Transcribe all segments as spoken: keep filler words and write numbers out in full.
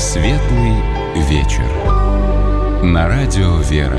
Светлый вечер. На радио «Вера».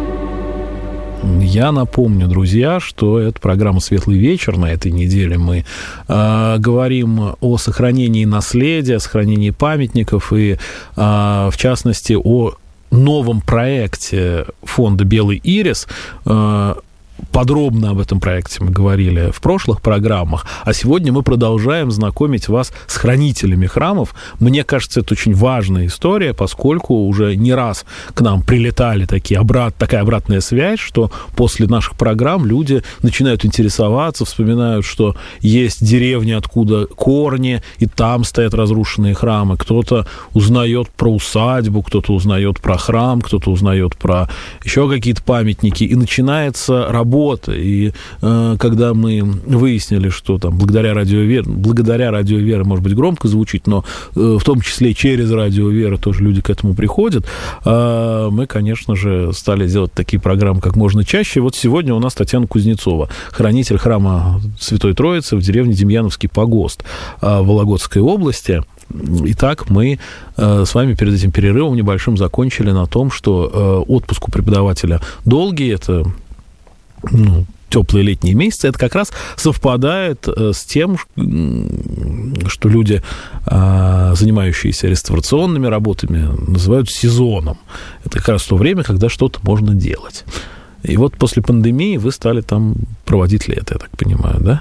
Я напомню, друзья, что это программа «Светлый вечер». На этой неделе мы э, говорим о сохранении наследия, сохранении памятников и, э, в частности, о новом проекте фонда «Белый ирис». Э, Подробно об этом проекте мы говорили в прошлых программах, а сегодня мы продолжаем знакомить вас с хранителями храмов. Мне кажется, это очень важная история, поскольку уже не раз к нам прилетали такие обрат, такая обратная связь, что после наших программ люди начинают интересоваться, вспоминают, что есть деревни, откуда корни, и там стоят разрушенные храмы. Кто-то узнает про усадьбу, кто-то узнает про храм, кто-то узнает про еще какие-то памятники, и начинается работа. Работа. И э, когда мы выяснили, что там благодаря радио Вера, благодаря радио Вера, может быть, громко звучит, но э, в том числе через радио Вера тоже люди к этому приходят, э, мы, конечно же, стали делать такие программы как можно чаще. Вот сегодня у нас Татьяна Кузнецова, хранитель храма Святой Троицы в деревне Демьяновский погост э, в Вологодской области. Итак, мы э, с вами перед этим перерывом небольшим закончили на том, что э, отпуск у преподавателя долгий, это ну, теплые летние месяцы, это как раз совпадает с тем, что люди, занимающиеся реставрационными работами, называют сезоном. Это как раз то время, когда что-то можно делать. И вот после пандемии вы стали там проводить лето, я так понимаю, да?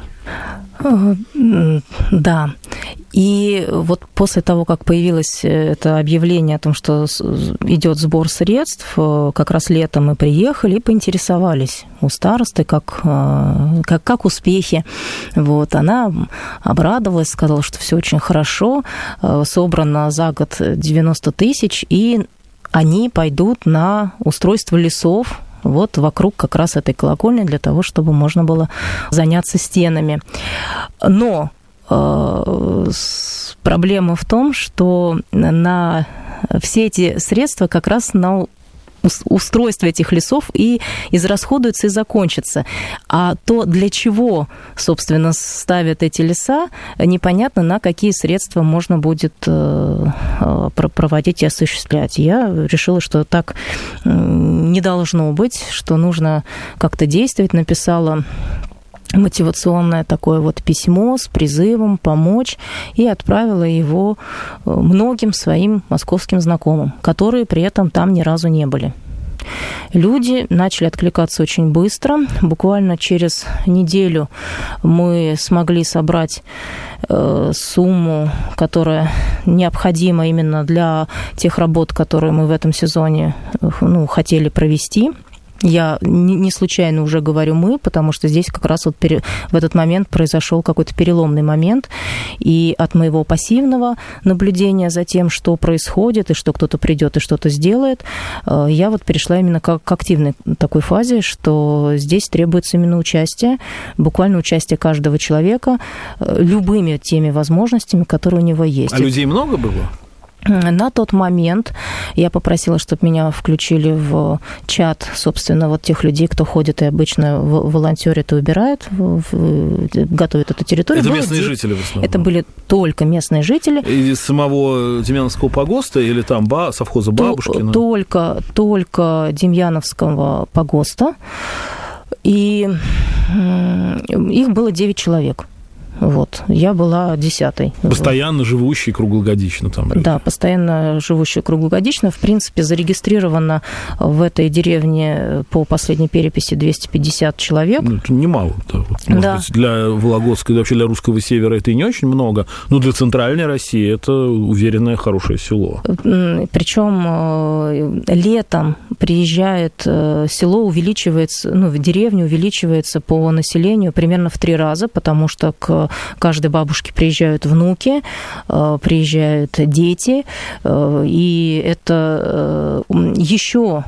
Да. И вот после того, как появилось это объявление о том, что идет сбор средств, как раз летом мы приехали и поинтересовались у старосты, как, как, как успехи. Вот. Она обрадовалась, сказала, что все очень хорошо, собрано за год девяносто тысяч, и они пойдут на устройство лесов вот вокруг как раз этой колокольни для того, чтобы можно было заняться стенами. Но э, проблема в том, что на все эти средства как раз на устройство этих лесов и израсходуется и закончится. А то, для чего, собственно, ставят эти леса, непонятно, на какие средства можно будет проводить и осуществлять. Я решила, что так не должно быть, что нужно как-то действовать. Написала мотивационное такое вот письмо с призывом помочь и отправила его многим своим московским знакомым, которые при этом там ни разу не были. Люди начали откликаться очень быстро. Буквально через неделю мы смогли собрать сумму, которая необходима именно для тех работ, которые мы в этом сезоне ну, хотели провести. Я не случайно уже говорю «мы», потому что здесь как раз вот в этот момент произошел какой-то переломный момент, и от моего пассивного наблюдения за тем, что происходит, и что кто-то придет и что-то сделает, я вот перешла именно к активной такой фазе, что здесь требуется именно участие, буквально участие каждого человека любыми теми возможностями, которые у него есть. А людей много было? На тот момент я попросила, чтобы меня включили в чат, собственно, вот тех людей, кто ходит и обычно волонтерит и убирает, готовит эту территорию. Это Было местные де... жители в основном? Это были только местные жители. Из самого Демьяновского погоста или там ба... совхоза Бабушкина? Только, только Демьяновского погоста. И их было девять человек. Вот. Я была десятой. Постоянно живущие круглогодично там. Да, постоянно живущие круглогодично. В принципе, зарегистрировано в этой деревне по последней переписи двести пятьдесят человек. Ну, это немало. Да. Вот, может да. быть, для Вологодской, вообще для русского севера это и не очень много, но для центральной России это уверенное хорошее село. Причем летом приезжает, село увеличивается, ну, в деревне увеличивается по населению примерно в три раза, потому что к каждой бабушке приезжают внуки, приезжают дети, и это еще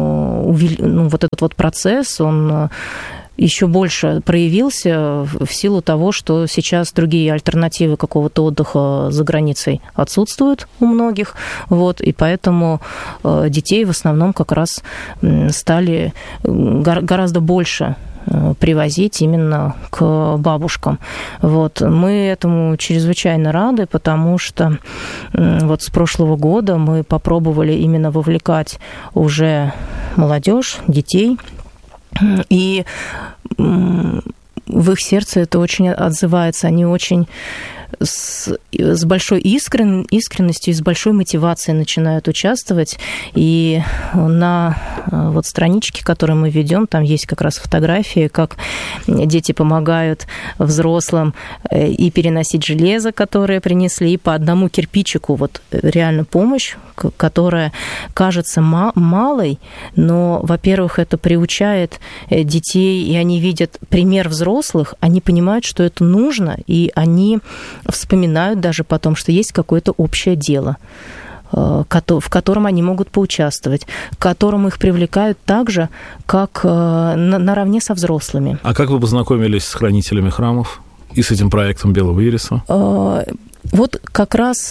ну, вот этот вот процесс, он еще больше проявился в силу того, что сейчас другие альтернативы какого-то отдыха за границей отсутствуют у многих, вот, и поэтому детей в основном как раз стали гораздо больше привозить именно к бабушкам. Вот. Мы этому чрезвычайно рады, потому что вот с прошлого года мы попробовали именно вовлекать уже молодежь, детей, и в их сердце это очень отзывается. Они очень с, с большой искрен, искренностью и с большой мотивацией начинают участвовать. И на вот страничке, которую мы ведем, там есть как раз фотографии, как дети помогают взрослым и переносить железо, которое принесли, и по одному кирпичику. Вот реально помощь, которая кажется малой, но, во-первых, это приучает детей, и они видят пример взрослых, они понимают, что это нужно, и они вспоминают даже потом, что есть какое-то общее дело, в котором они могут поучаствовать, к которому их привлекают так же, как наравне со взрослыми. А как вы познакомились с хранителями храмов и с этим проектом Белого Ириса? Вот как раз,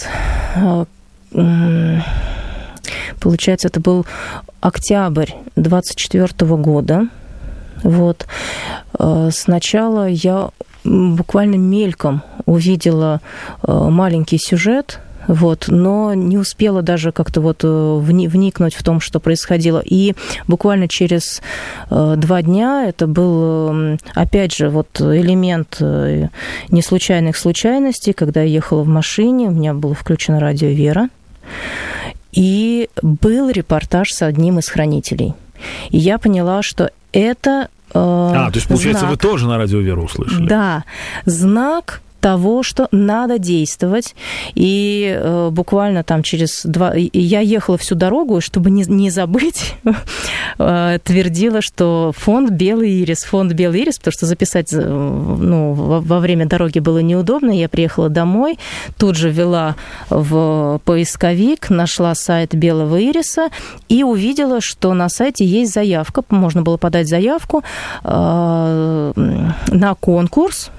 получается, это был октябрь двадцать четвёртого года. Вот. Сначала я буквально мельком увидела маленький сюжет, вот, но не успела даже как-то вот вникнуть в том, что происходило. И буквально через два дня это был, опять же, вот элемент неслучайных случайностей, когда я ехала в машине, у меня было включено радио «Вера», и был репортаж с одним из хранителей. И я поняла, что это А, то есть, получается, знак. Вы тоже на радио «Вера» услышали? Да, знак того, что надо действовать. И э, буквально там через два... Я ехала всю дорогу, чтобы не, не забыть, э, твердила, что фонд «Белый Ирис», фонд «Белый Ирис», потому что записать ну, во, во время дороги было неудобно. Я приехала домой, тут же ввела в поисковик, нашла сайт «Белого Ириса» и увидела, что на сайте есть заявка, можно было подать заявку э, на конкурс,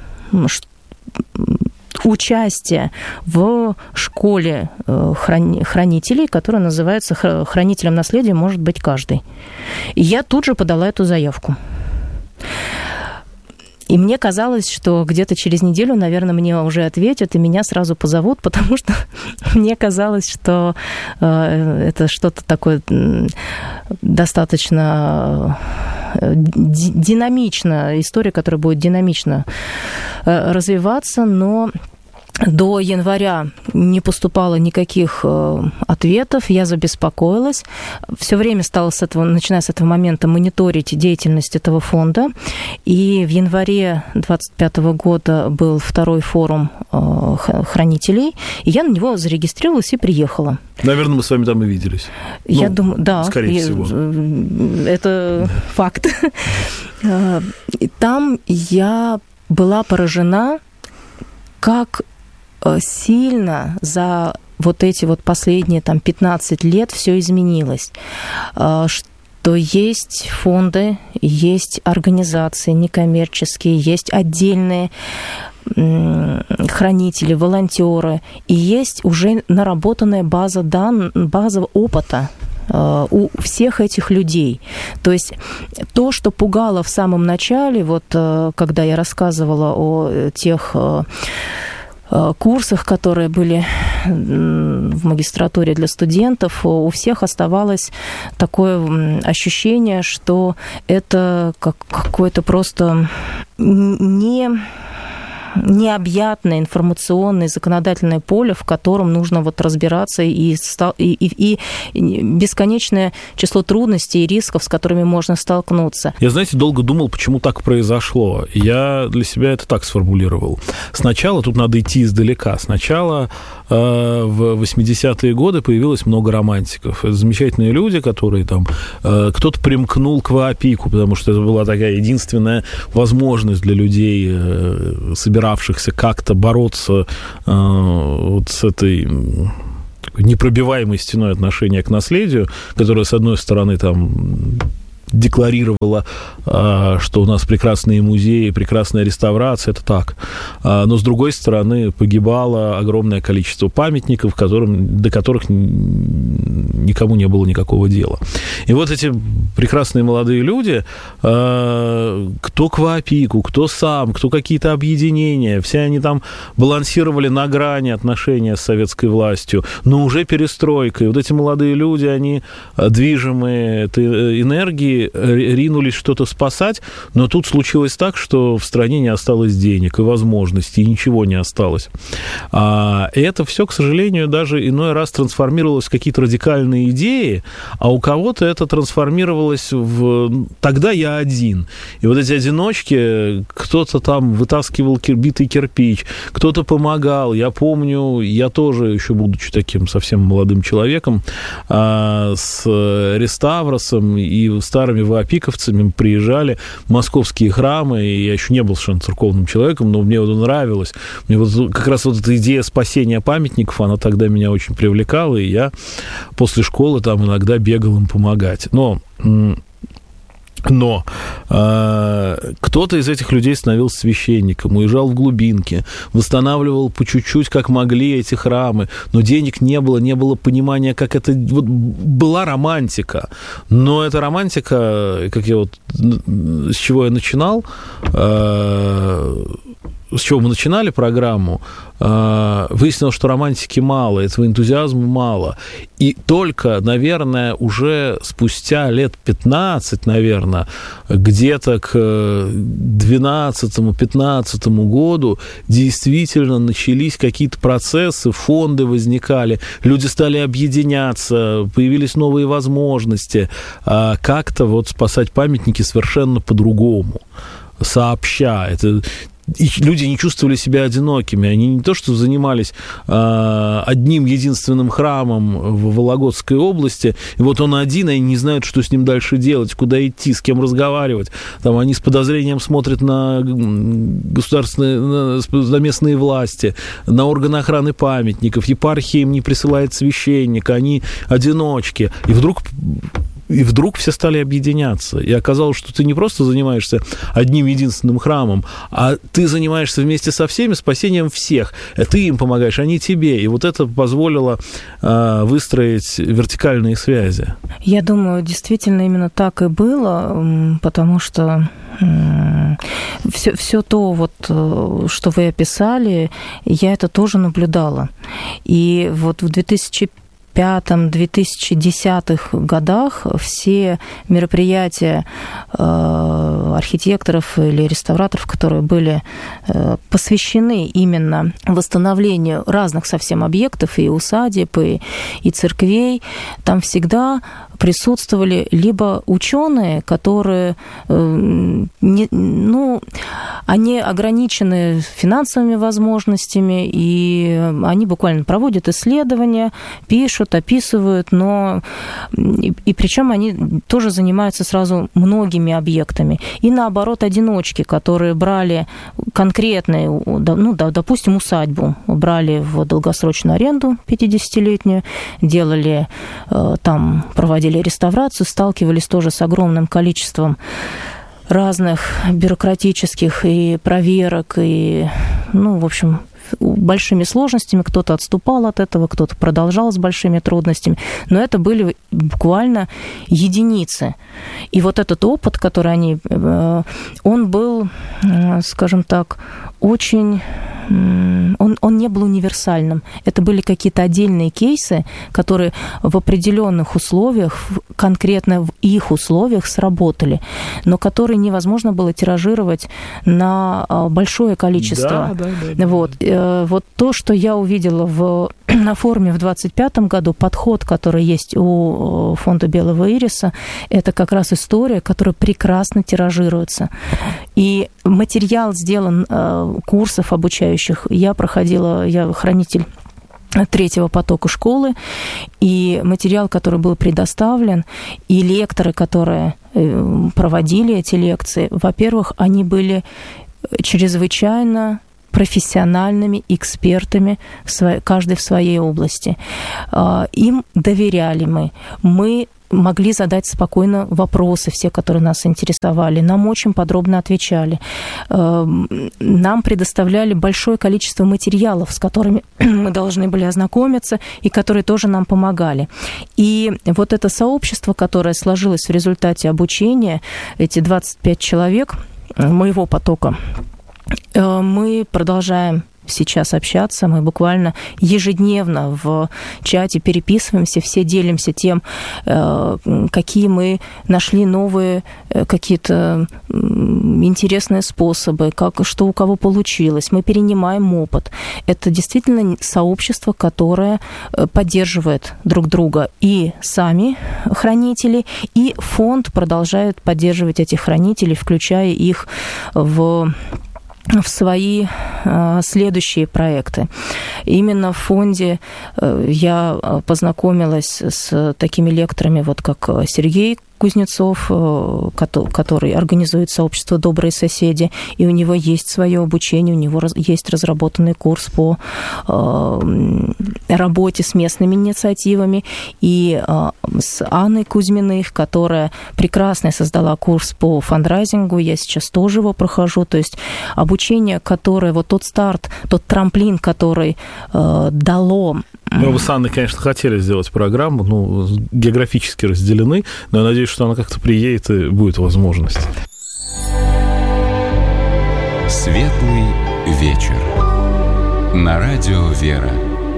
участие в школе хранителей, которая называется «Хранителем наследия может быть каждый». И я тут же подала эту заявку. И мне казалось, что где-то через неделю, наверное, мне уже ответят, и меня сразу позовут, потому что мне казалось, что это что-то такое достаточно динамично, история, которая будет динамично развиваться, но до января не поступало никаких ответов, я забеспокоилась. Все время стала, с этого, начиная с этого момента, мониторить деятельность этого фонда. И в январе двадцать пятого года был второй форум хранителей, и я на него зарегистрировалась и приехала. Наверное, мы с вами там и виделись. Я ну, думаю, да. Скорее я, всего. Это факт. Там я была поражена, как сильно за вот эти вот последние там пятнадцать лет все изменилось. Что есть фонды, есть организации некоммерческие, есть отдельные хранители, волонтеры, и есть уже наработанная база данных, база опыта у всех этих людей. То есть то, что пугало в самом начале, вот когда я рассказывала о тех курсах, которые были в магистратуре для студентов, у всех оставалось такое ощущение, что это как какое-то просто не... необъятное информационное законодательное поле, в котором нужно вот разбираться, и, и, и бесконечное число трудностей и рисков, с которыми можно столкнуться. Я, знаете, долго думал, почему так произошло. Я для себя это так сформулировал. Сначала тут надо идти издалека. Сначала э, в восьмидесятые годы появилось много романтиков. Это замечательные люди, которые там... Э, кто-то примкнул к ВААПИКу, потому что это была такая единственная возможность для людей э, собираться, собиравшихся как-то бороться э, вот с этой непробиваемой стеной отношения к наследию, которая, с одной стороны, там декларировала, э, что у нас прекрасные музеи, прекрасная реставрация, это так. А, но, с другой стороны, погибало огромное количество памятников, которым, до которых никому не было никакого дела. И вот эти прекрасные молодые люди, кто к ВАПИКу, кто сам, кто какие-то объединения, все они там балансировали на грани отношения с советской властью, но уже перестройка. И вот эти молодые люди, они, движимые этой энергией, ринулись что-то спасать, но тут случилось так, что в стране не осталось денег и возможностей, и ничего не осталось. И это все, к сожалению, даже иной раз трансформировалось в какие-то радикальные идеи, а у кого-то это трансформировалось в «тогда я один». И вот эти одиночки, кто-то там вытаскивал битый кирпич, кто-то помогал. Я помню, я тоже, еще будучи таким совсем молодым человеком, с Реставросом и старыми ваапиковцами приезжали в московские храмы, и я еще не был совершенно церковным человеком, но мне вот нравилось. Мне вот как раз вот эта идея спасения памятников, она тогда меня очень привлекала, и я после школы там иногда бегал им помогать. Но... Но э, кто-то из этих людей становился священником, уезжал в глубинки, восстанавливал по чуть-чуть, как могли, эти храмы, но денег не было, не было понимания, как это... Вот, была романтика, но эта романтика, как я вот... С чего я начинал... Э, с чего мы начинали программу, выяснилось, что романтики мало, этого энтузиазма мало. И только, наверное, уже спустя лет пятнадцать, наверное, где-то к двенадцатому-пятнадцатому году действительно начались какие-то процессы, фонды возникали, люди стали объединяться, появились новые возможности как-то вот спасать памятники совершенно по-другому, сообща. Это... И люди не чувствовали себя одинокими. Они не то что занимались э, одним единственным храмом в Вологодской области, и вот он один, и они не знают, что с ним дальше делать, куда идти, с кем разговаривать. Там они с подозрением смотрят на государственные, на, на местные власти, на органы охраны памятников. Епархия им не присылает священника, они одиночки. И вдруг... И вдруг все стали объединяться. И оказалось, что ты не просто занимаешься одним единственным храмом, а ты занимаешься вместе со всеми спасением всех. Ты им помогаешь, они тебе. И вот это позволило э, выстроить вертикальные связи. Я думаю, действительно именно так и было, потому что все, все то, вот, что вы описали, я это тоже наблюдала. И вот в две тысячи две тысячи десятых годах все мероприятия э, архитекторов или реставраторов, которые были э, посвящены именно восстановлению разных совсем объектов, и усадеб, и, и церквей, там всегда присутствовали либо ученые, которые э, не, ну, они ограничены финансовыми возможностями, и они буквально проводят исследования, пишут, описывают, но и, и причем они тоже занимаются сразу многими объектами. И наоборот, одиночки, которые брали конкретные, ну, допустим, усадьбу, брали в долгосрочную аренду пятидесятилетнюю, делали там, проводили реставрацию, сталкивались тоже с огромным количеством разных бюрократических и проверок, и, ну, в общем, большими сложностями, кто-то отступал от этого, кто-то продолжал с большими трудностями, но это были буквально единицы. И вот этот опыт, который они... Он был, скажем так, очень... Он, он не был универсальным. Это были какие-то отдельные кейсы, которые в определенных условиях, конкретно в их условиях сработали, но которые невозможно было тиражировать на большое количество. Да, да, да, вот. Да. Вот то, что я увидела в, на форуме в двадцать пятом году, подход, который есть у фонда Белого Ириса, это как раз история, которая прекрасно тиражируется. И материал сделан, курсов обучающих, я проходила, я хранитель третьего потока школы, и материал, который был предоставлен, и лекторы, которые проводили эти лекции, во-первых, они были чрезвычайно профессиональными экспертами, в своей, каждый в своей области. Им доверяли мы. Мы могли задать спокойно вопросы, все, которые нас интересовали. Нам очень подробно отвечали. Нам предоставляли большое количество материалов, с которыми мы должны были ознакомиться, и которые тоже нам помогали. И вот это сообщество, которое сложилось в результате обучения, эти двадцать пять человек моего потока, мы продолжаем сейчас общаться, мы буквально ежедневно в чате переписываемся, все делимся тем, какие мы нашли новые какие-то интересные способы, как, что у кого получилось. Мы перенимаем опыт. Это действительно сообщество, которое поддерживает друг друга. И сами хранители, и фонд продолжает поддерживать этих хранителей, включая их в... в свои э, следующие проекты. Именно в фонде э, я познакомилась с такими лекторами, вот как Сергей Кузнецов, который организует сообщество «Добрые соседи», и у него есть свое обучение, у него есть разработанный курс по работе с местными инициативами, и с Анной Кузьминой, которая прекрасно создала курс по фандрайзингу, я сейчас тоже его прохожу, то есть обучение, которое, вот тот старт, тот трамплин, который дало... Мы бы с Анной, конечно, хотели сделать программу, ну, географически разделены, но я надеюсь, что она как-то приедет и будет возможность. Светлый вечер. На радио «Вера».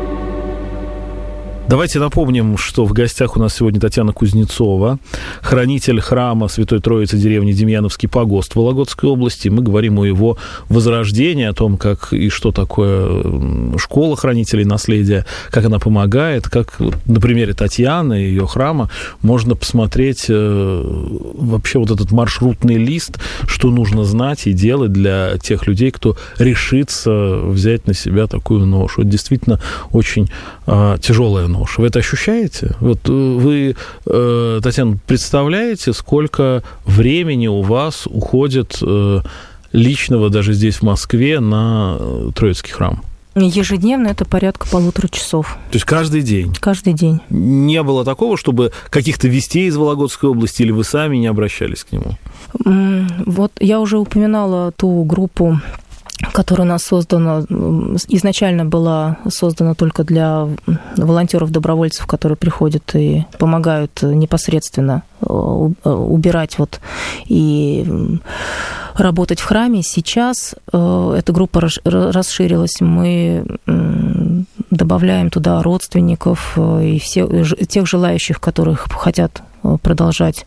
Давайте напомним, что в гостях у нас сегодня Татьяна Кузнецова, хранитель храма Святой Троицы деревни Демьяновский погост в Вологодской области. Мы говорим о его возрождении, о том, как и что такое школа хранителей наследия, как она помогает, как на примере Татьяны и ее храма можно посмотреть вообще вот этот маршрутный лист, что нужно знать и делать для тех людей, кто решится взять на себя такую ношу. Это действительно очень а, тяжелая ноша. Вы это ощущаете? Вот вы, Татьяна, представляете, сколько времени у вас уходит личного даже здесь, в Москве, на Троицкий храм? Ежедневно это порядка полутора часов. То есть каждый день? Каждый день. Не было такого, чтобы каких-то вестей из Вологодской области, или вы сами не обращались к нему? Вот я уже упоминала ту группу, которая у нас создана, изначально была создана только для волонтеров-добровольцев, которые приходят и помогают непосредственно убирать вот и работать в храме. Сейчас эта группа расширилась, мы добавляем туда родственников и всех, тех желающих, которых хотят продолжать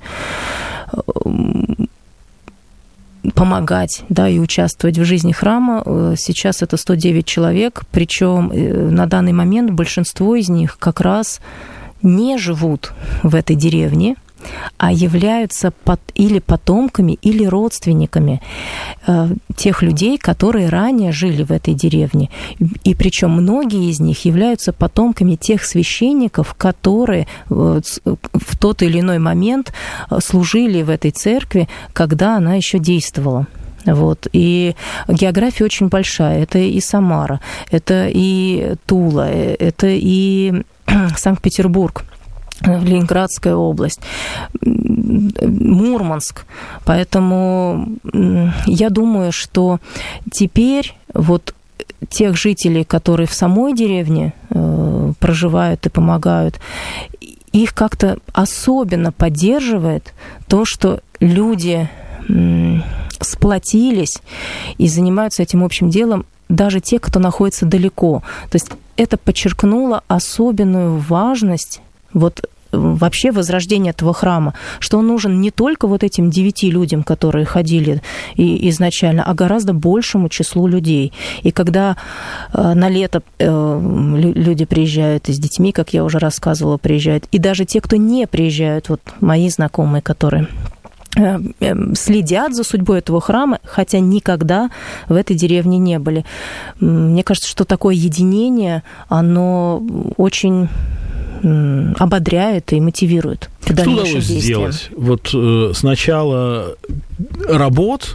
помогать, да, и участвовать в жизни храма. Сейчас это сто девять человек, причем на данный момент большинство из них как раз не живут в этой деревне, а являются под, или потомками, или родственниками э, тех людей, которые ранее жили в этой деревне. И причем многие из них являются потомками тех священников, которые э, в тот или иной момент служили в этой церкви, когда она еще действовала. Вот. И география очень большая. Это и Самара, это и Тула, это и Санкт-Петербург, Ленинградская область, Мурманск. Поэтому я думаю, что теперь вот тех жителей, которые в самой деревне э, проживают и помогают, их как-то особенно поддерживает то, что люди э, сплотились и занимаются этим общим делом, даже те, кто находится далеко. То есть это подчеркнуло особенную важность вот вообще возрождение этого храма, что он нужен не только вот этим девяти людям, которые ходили и изначально, а гораздо большему числу людей. И когда э, на лето э, люди приезжают и с детьми, как я уже рассказывала, приезжают, и даже те, кто не приезжают, вот мои знакомые, которые следят за судьбой этого храма, хотя никогда в этой деревне не были. Мне кажется, что такое единение, оно очень ободряет и мотивирует к дальнейшим действиям. Что удалось сделать? Вот э, с начала работ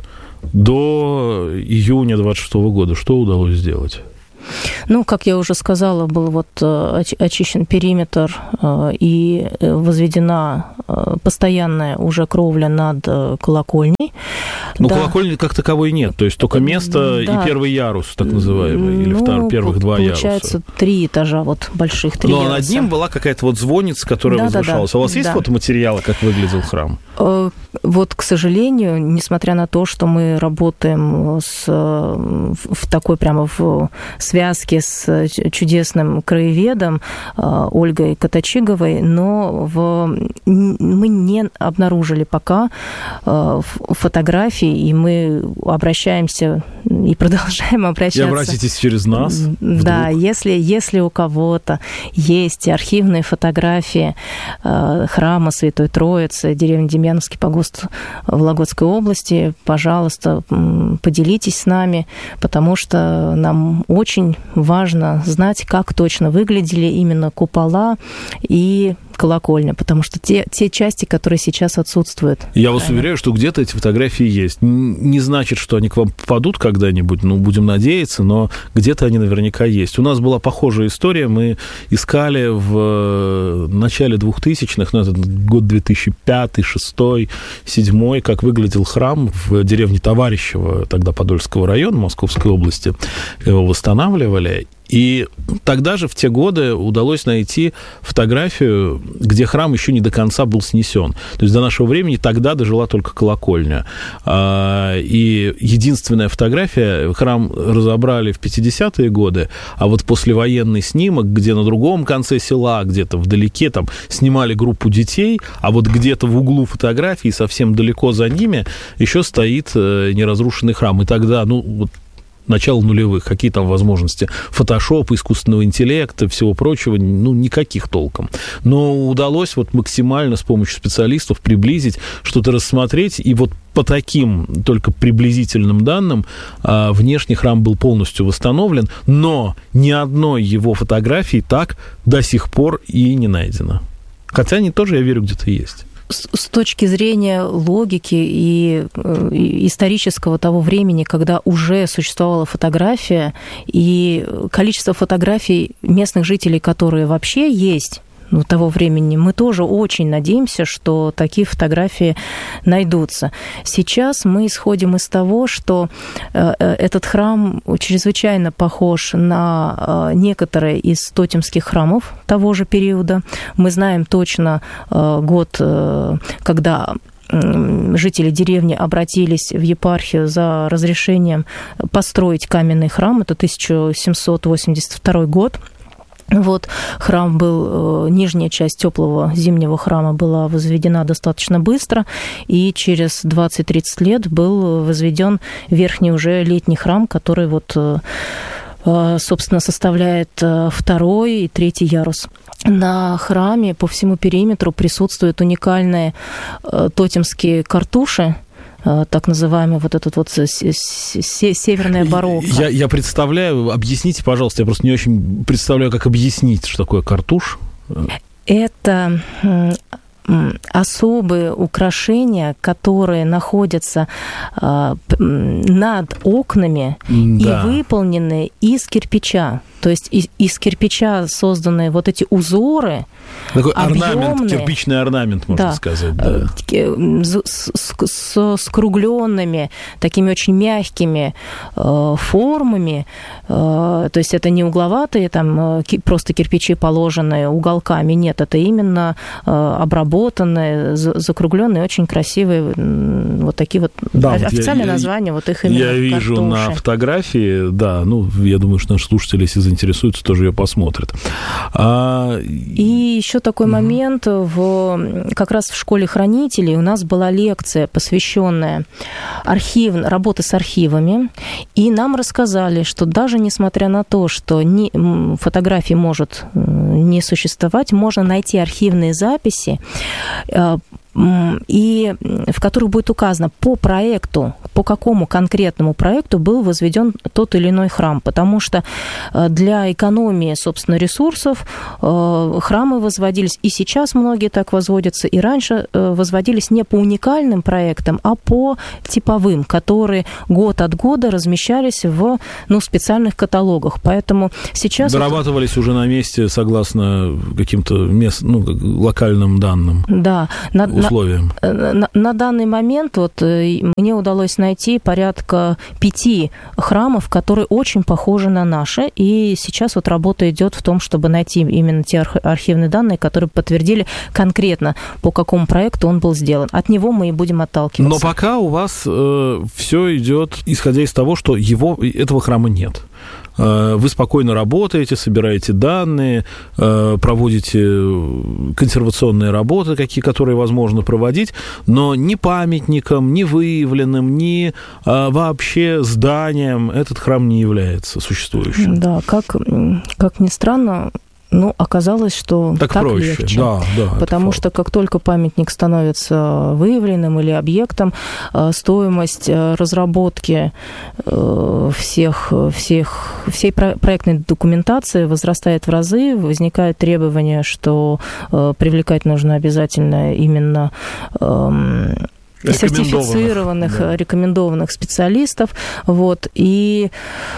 До июня двадцать шестого года что удалось сделать? Ну, как я уже сказала, был вот очищен периметр и возведена постоянная уже кровля над колокольней. Ну, да. Колокольни как таковой нет, то есть только место да. и первый ярус, так называемый, или ну, второй, первых два яруса. Получается, три этажа, вот больших три Но яруса. над ним была какая-то вот звонница, которая да, возвышалась. Да, да. А у вас есть да. фотоматериалы, как выглядел храм? Вот, к сожалению, несмотря на то, что мы работаем с, в такой прямо в связке с чудесным краеведом Ольгой Катачиговой, но в, мы не обнаружили пока фотографий, и мы обращаемся и продолжаем обращаться. И обратитесь через нас? Вдруг. Да, если, если у кого-то есть архивные фотографии храма Святой Троицы, деревни Демьяновский погост в Вологодской области, пожалуйста, поделитесь с нами, потому что нам очень важно знать, как точно выглядели именно купола и колокольня, потому что те, те части, которые сейчас отсутствуют. Я вас уверяю, что где-то эти фотографии есть. Не значит, что они к вам попадут когда-нибудь, ну, будем надеяться, но где-то они наверняка есть. У нас была похожая история, мы искали в начале двухтысячных, ну, это год две тысячи пятый, две тысячи шестой, две тысячи седьмой, как выглядел храм в деревне Товарищево, тогда Подольского района Московской области, его восстанавливали. И тогда же, в те годы, удалось найти фотографию, где храм еще не до конца был снесен. То есть до нашего времени тогда дожила только колокольня. И единственная фотография, храм разобрали в пятидесятые годы, а вот послевоенный снимок, где на другом конце села, где-то вдалеке, там снимали группу детей, а вот где-то в углу фотографии, совсем далеко за ними, еще стоит неразрушенный храм. И тогда, ну, вот, начало нулевых, какие там возможности фотошопа, искусственного интеллекта, всего прочего, ну, никаких толком. Но удалось вот максимально с помощью специалистов приблизить, что-то рассмотреть, и вот по таким только приблизительным данным а, внешний храм был полностью восстановлен, но ни одной его фотографии так до сих пор и не найдено. Хотя они тоже, я верю, где-то есть. С точки зрения логики и исторического того времени, когда уже существовала фотография, и количество фотографий местных жителей, которые вообще есть, ну, того времени, мы тоже очень надеемся, что такие фотографии найдутся. Сейчас мы исходим из того, что этот храм чрезвычайно похож на некоторые из тотемских храмов того же периода. Мы знаем точно год, когда жители деревни обратились в епархию за разрешением построить каменный храм. Это тысяча семьсот восемьдесят второй год. Вот, храм был, нижняя часть теплого зимнего храма была возведена достаточно быстро, и через двадцать-тридцать лет был возведен верхний уже летний храм, который вот, собственно, составляет второй и третий ярус. На храме по всему периметру присутствуют уникальные тотемские картуши, так называемый вот этот вот северная барокко. Я, я представляю, объясните, пожалуйста, я просто не очень представляю, как объяснить, что такое картуш. Это особые украшения, которые находятся над окнами, да, и выполнены из кирпича. То есть из, из кирпича созданы вот эти узоры. Такой орнамент, кирпичный орнамент, можно да, сказать. Да. С, с, с скругленными, такими очень мягкими э, формами. Э, то есть это не угловатые, там, просто кирпичи, положенные уголками. Нет, это именно э, обработанные, закругленные, очень красивые, вот такие вот. Да, официальное я, название, вот их именно я вижу картоши. На фотографии, да, ну, я думаю, что наши слушатели, если заинтересуются, тоже ее посмотрят. А... И еще такой mm-hmm. момент, в, как раз в школе хранителей у нас была лекция, посвященная архив, работе с архивами, и нам рассказали, что даже несмотря на то, что не, фотографий может не существовать, можно найти архивные записи, и в которых будет указано по проекту, по какому конкретному проекту был возведен тот или иной храм, потому что для экономии, собственно, ресурсов храмы возводились, и сейчас многие так возводятся, и раньше возводились не по уникальным проектам, а по типовым, которые год от года размещались в, ну, специальных каталогах. Поэтому сейчас... Дорабатывались уже на месте согласно каким-то мест, ну, локальным данным, да, на, условиям. На, на, на данный момент вот, мне удалось найти порядка пяти храмов, которые очень похожи на наши, и сейчас вот работа идет в том, чтобы найти именно те архивные данные, которые подтвердили конкретно, по какому проекту он был сделан. От него мы и будем отталкиваться. Но пока у вас э, все идет, исходя из того, что его, этого храма нет. Вы спокойно работаете, собираете данные, проводите консервационные работы, какие, которые возможно проводить, но ни памятником, ни выявленным, ни вообще зданием этот храм не является существующим. Да, как, как ни странно, ну, оказалось, что так, так проще. легче. Да, да, потому что как только памятник становится выявленным или объектом, стоимость разработки всех, всех, всей проектной документации возрастает в разы, возникает требование, что привлекать нужно обязательно именно сертифицированных, да. рекомендованных специалистов. Вот, и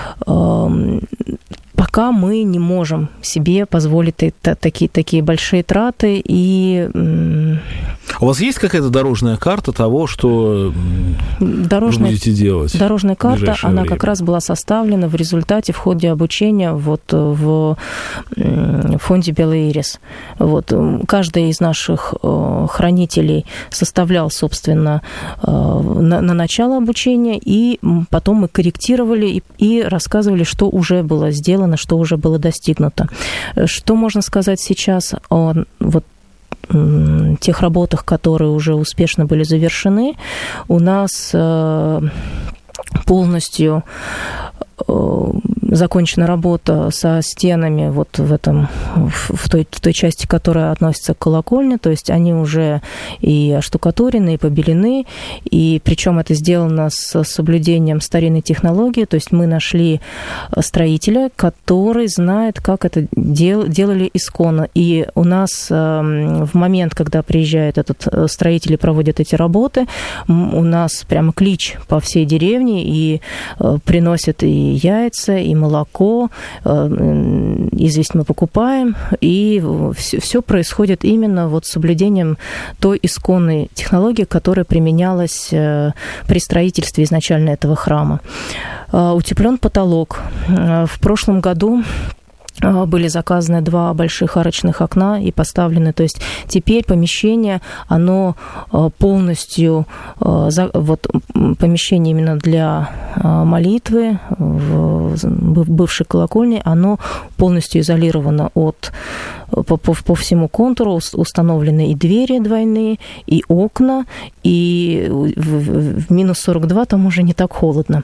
пока мы не можем себе позволить такие, такие большие траты. И... У вас есть какая-то дорожная карта того, что дорожная, вы будете делать? Дорожная карта, она время? Как раз была составлена в результате, в ходе обучения вот в фонде «Белый ирис». Вот. Каждый из наших хранителей составлял, собственно, на, на начало обучения, и потом мы корректировали и, и рассказывали, что уже было сделано, что уже было достигнуто. Что можно сказать сейчас о вот тех работах, которые уже успешно были завершены? У нас полностью закончена работа со стенами вот в этом, в той, в той части, которая относится к колокольне, то есть они уже и оштукатурены, и побелены, и причем это сделано с соблюдением старинной технологии, то есть мы нашли строителя, который знает, как это дел, делали исконно, и у нас в момент, когда приезжает этот строитель и проводит эти работы, у нас прямо клич по всей деревне, и приносят и яйца, и молоко, известь мы покупаем, и все, все происходит именно вот с соблюдением той исконной технологии, которая применялась при строительстве изначально этого храма. Утеплен потолок. В прошлом году были заказаны два больших арочных окна и поставлены, то есть теперь помещение, оно полностью, вот помещение именно для молитвы в бывшей колокольне, оно полностью изолировано от, по, по, по всему контуру, установлены и двери двойные, и окна, и в, в минус сорок два там уже не так холодно.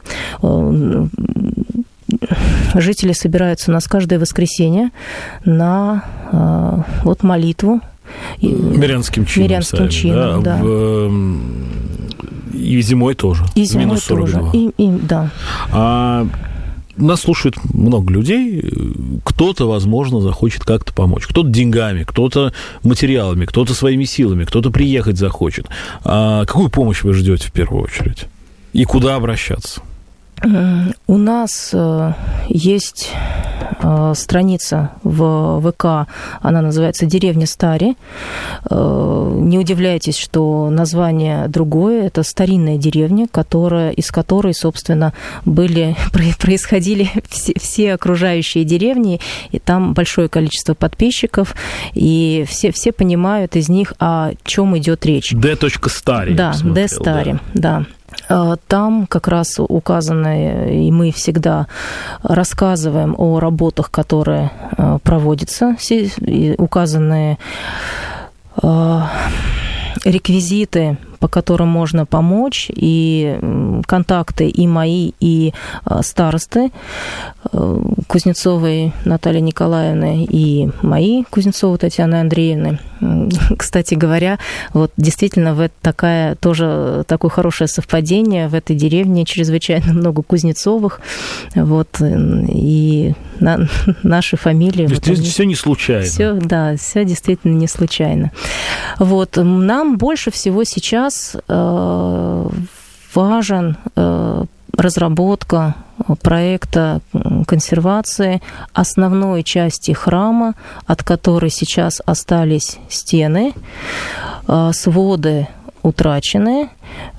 Жители собираются у нас каждое воскресенье на э, вот молитву. Мирянским чином. Мирянским чином, да. да. В, и зимой тоже. И зимой минус сорок два. Тоже. И, и, да. А нас слушает много людей. Кто-то, возможно, захочет как-то помочь. Кто-то деньгами, кто-то материалами, кто-то своими силами, кто-то приехать захочет. А какую помощь вы ждете в первую очередь? И куда обращаться? У нас есть страница в ВК, она называется «Деревня Стари». Не удивляйтесь, что название другое. Это старинная деревня, которая, из которой, собственно, были, происходили все, все окружающие деревни, и там большое количество подписчиков, и все, все понимают из них, о чем идет речь. Д.Стари. Да, Д.Стари, да. Там как раз указаны, и мы всегда рассказываем о работах, которые проводятся, указаны реквизиты по которым можно помочь, и контакты и мои, и старосты Кузнецовой Натальи Николаевны, и мои, Кузнецовой Татьяны Андреевны. Кстати говоря, вот действительно в это такая, тоже такое хорошее совпадение. В этой деревне чрезвычайно много Кузнецовых. Вот, и на, наши фамилии... То есть вот, все не случайно. Все, да, все действительно не случайно. Вот, нам больше всего сейчас э, важен э, разработка проекта консервации основной части храма, от которой сейчас остались стены, своды утрачены.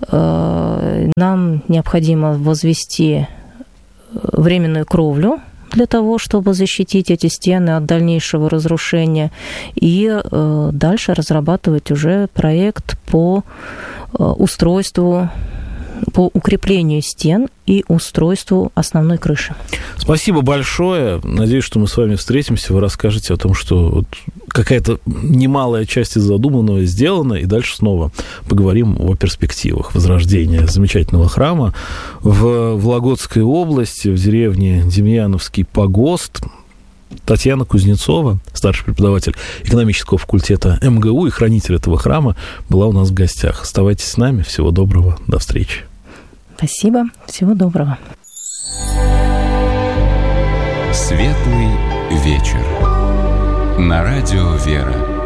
Нам необходимо возвести временную кровлю для того, чтобы защитить эти стены от дальнейшего разрушения, и дальше разрабатывать уже проект по устройству, по укреплению стен и устройству основной крыши. Спасибо большое. Надеюсь, что мы с вами встретимся, вы расскажете о том, что вот какая-то немалая часть из задуманного сделана, и дальше снова поговорим о перспективах возрождения замечательного храма в Вологодской области, в деревне Демьяновский погост. Татьяна Кузнецова, старший преподаватель экономического факультета эм гэ у и хранитель этого храма, была у нас в гостях. Оставайтесь с нами. Всего доброго. До встречи. Спасибо. Всего доброго. Светлый вечер. На радио «Вера».